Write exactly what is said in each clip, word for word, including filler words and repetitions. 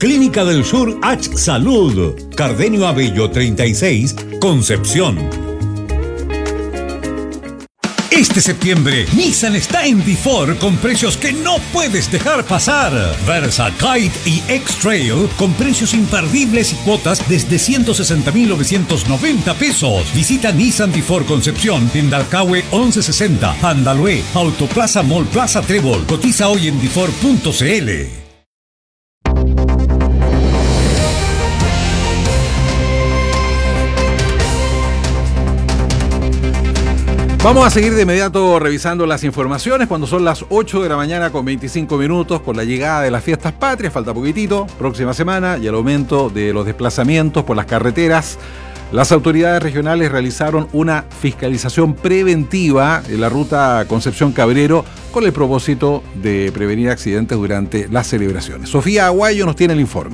Clínica del Sur H Salud, Cardenio Abello treinta y seis, Concepción. Este septiembre, Nissan está en Bifor con precios que no puedes dejar pasar. Versa, Kite y X-Trail con precios imperdibles y cuotas desde ciento sesenta mil novecientos noventa pesos. Visita Nissan Bifor Concepción en Dalcahue once sesenta, Andalue, Autoplaza Mall Plaza Trébol. Cotiza hoy en bifor punto cl. Vamos a seguir de inmediato revisando las informaciones cuando son las ocho de la mañana con veinticinco minutos, con la llegada de las fiestas patrias, falta poquitito, próxima semana, y el aumento de los desplazamientos por las carreteras. Las autoridades regionales realizaron una fiscalización preventiva en la ruta Concepción-Cabrero con el propósito de prevenir accidentes durante las celebraciones. Sofía Aguayo nos tiene el informe.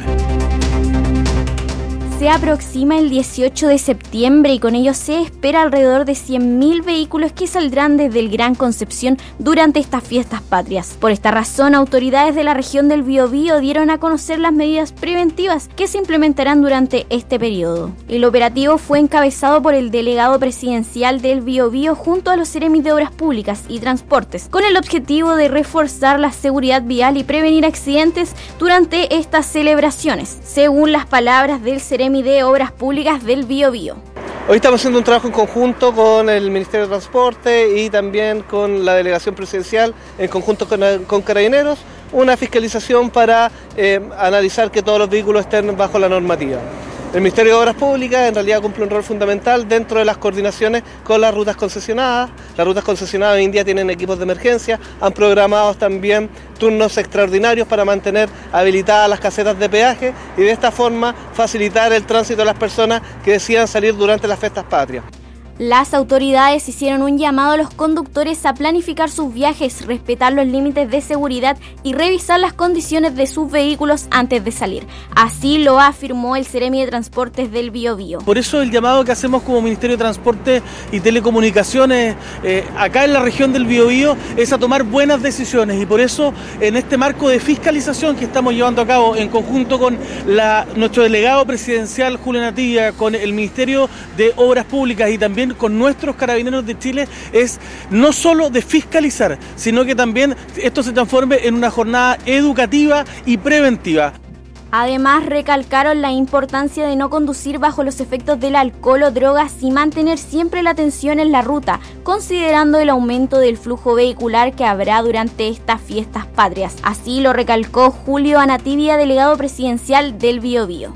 Se aproxima el dieciocho de septiembre y con ello se espera alrededor de cien mil vehículos que saldrán desde el Gran Concepción durante estas fiestas patrias. Por esta razón, autoridades de la región del Biobío dieron a conocer las medidas preventivas que se implementarán durante este periodo. El operativo fue encabezado por el delegado presidencial del Biobío junto a los Seremis de Obras Públicas y Transportes, con el objetivo de reforzar la seguridad vial y prevenir accidentes durante estas celebraciones, según las palabras del Seremi de Obras Públicas del Biobío. Hoy estamos haciendo un trabajo en conjunto con el Ministerio de Transporte y también con la Delegación Presidencial, en conjunto con, con Carabineros, una fiscalización para eh, analizar que todos los vehículos estén bajo la normativa. El Ministerio de Obras Públicas en realidad cumple un rol fundamental dentro de las coordinaciones con las rutas concesionadas. Las rutas concesionadas hoy en día tienen equipos de emergencia, han programado también turnos extraordinarios para mantener habilitadas las casetas de peaje y de esta forma facilitar el tránsito de las personas que decidan salir durante las fiestas patrias. Las autoridades hicieron un llamado a los conductores a planificar sus viajes, respetar los límites de seguridad y revisar las condiciones de sus vehículos antes de salir. Así lo afirmó el Seremi de Transportes del Biobío. Por eso el llamado que hacemos como Ministerio de Transporte y Telecomunicaciones eh, acá en la región del Biobío es a tomar buenas decisiones, y por eso en este marco de fiscalización que estamos llevando a cabo en conjunto con la, nuestro delegado presidencial Julio Natilla, con el Ministerio de Obras Públicas y también con nuestros Carabineros de Chile, es no solo de fiscalizar, sino que también esto se transforme en una jornada educativa y preventiva. Además, recalcaron la importancia de no conducir bajo los efectos del alcohol o drogas y mantener siempre la atención en la ruta, considerando el aumento del flujo vehicular que habrá durante estas fiestas patrias. Así lo recalcó Julio Anatibia, delegado presidencial del Biobío.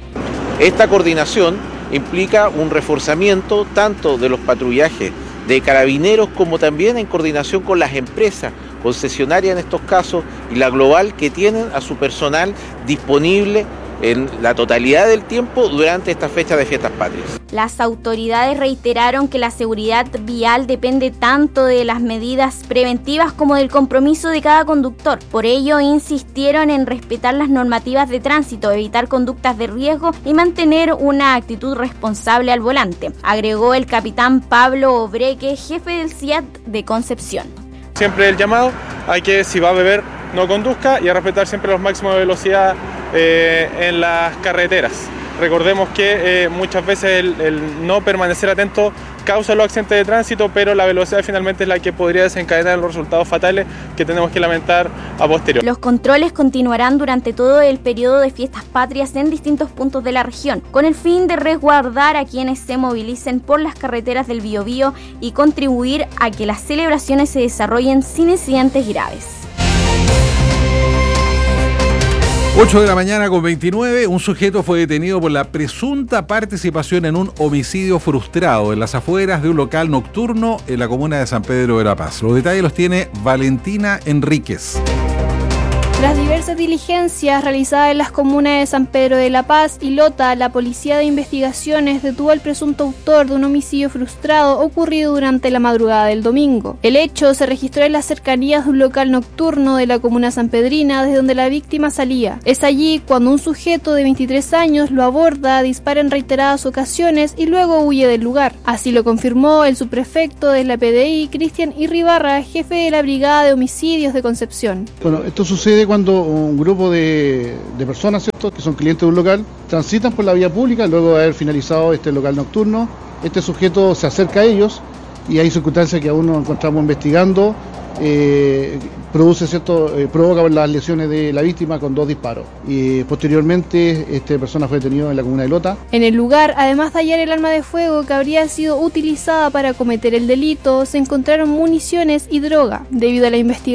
Esta coordinación implica un reforzamiento tanto de los patrullajes de carabineros como también en coordinación con las empresas concesionarias en estos casos y la global, que tienen a su personal disponible en la totalidad del tiempo durante esta fecha de fiestas patrias. Las autoridades reiteraron que la seguridad vial depende tanto de las medidas preventivas como del compromiso de cada conductor. Por ello, insistieron en respetar las normativas de tránsito, evitar conductas de riesgo y mantener una actitud responsable al volante, agregó el capitán Pablo Obreque, jefe del C I A T de Concepción. Siempre el llamado, hay que, si va a beber, no conduzca, y a respetar siempre los máximos de velocidad eh, en las carreteras. Recordemos que eh, muchas veces el, el no permanecer atento causa los accidentes de tránsito, pero la velocidad finalmente es la que podría desencadenar los resultados fatales que tenemos que lamentar a posteriori. Los controles continuarán durante todo el periodo de fiestas patrias en distintos puntos de la región, con el fin de resguardar a quienes se movilicen por las carreteras del Biobío y contribuir a que las celebraciones se desarrollen sin incidentes graves. ocho de la mañana con veintinueve, un sujeto fue detenido por la presunta participación en un homicidio frustrado en las afueras de un local nocturno en la comuna de San Pedro de la Paz. Los detalles los tiene Valentina Enríquez. Tras diversas diligencias realizadas en las comunas de San Pedro de la Paz y Lota, la Policía de Investigaciones detuvo al presunto autor de un homicidio frustrado ocurrido durante la madrugada del domingo. El hecho se registró en las cercanías de un local nocturno de la comuna sanpedrina, desde donde la víctima salía. Es allí cuando un sujeto de veintitrés años lo aborda, dispara en reiteradas ocasiones y luego huye del lugar. Así lo confirmó el subprefecto de la P D I, Cristian Irribarra, jefe de la Brigada de Homicidios de Concepción. Bueno, esto sucede cuando un grupo de, de personas, ¿cierto?, que son clientes de un local, transitan por la vía pública luego de haber finalizado este local nocturno. Este sujeto se acerca a ellos y hay circunstancias que aún nos encontramos investigando. Eh, produce cierto, eh, provoca las lesiones de la víctima con dos disparos. Y posteriormente esta persona fue detenido en la comuna de Lota. En el lugar, además de hallar el arma de fuego que habría sido utilizada para cometer el delito, se encontraron municiones y droga. Debido a la investigación